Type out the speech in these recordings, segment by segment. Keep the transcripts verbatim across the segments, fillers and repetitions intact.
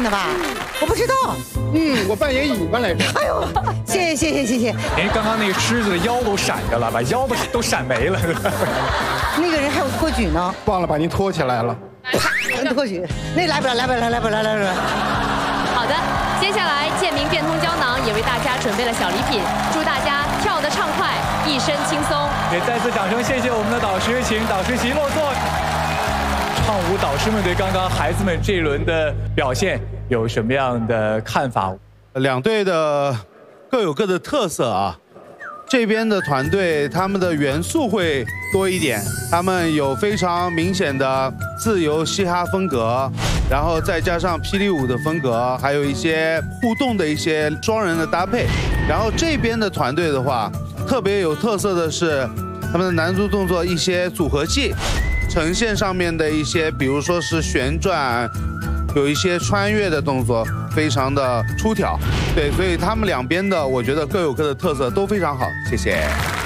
现的吧？我不知道。 嗯，我扮演乙班来着。 哎呦，谢谢谢谢谢谢。 您刚刚那个狮子的腰都闪着了，把腰都都闪没了。 那个人还有托举呢， 忘了把您托起来了。 啪，托举，那来不了，来不了，来不了，来不了。 好的，接下来健明变通胶囊也为大家准备了小礼品，祝大家跳得畅快，一身轻松。 也再次掌声谢谢我们的导师，请导师席落座。唱舞导师们对刚刚孩子们这一轮的表现有什么样的看法？ 两队的各有各的特色啊。这边的团队他们的元素会多一点，他们有非常明显的自由嘻哈风格，然后再加上霹雳舞的风格，还有一些互动的一些双人的搭配。然后这边的团队的话，特别有特色的是他们的男足动作一些组合技，呈现上面的一些，比如说是旋转，有一些穿越的动作，非常的出挑。对，所以他们两边的我觉得各有各的特色，都非常好。谢谢。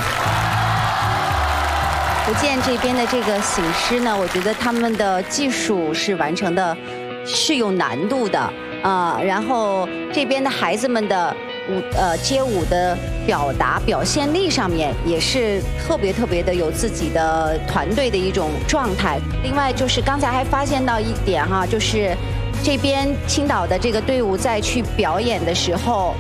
福建这边的这个醒狮呢，我觉得他们的技术是完成的是有难度的啊、呃，然后这边的孩子们的舞呃街舞的表达表现力上面也是特别特别的有自己的团队的一种状态。另外就是刚才还发现到一点哈，就是这边青岛的这个队伍在去表演的时候。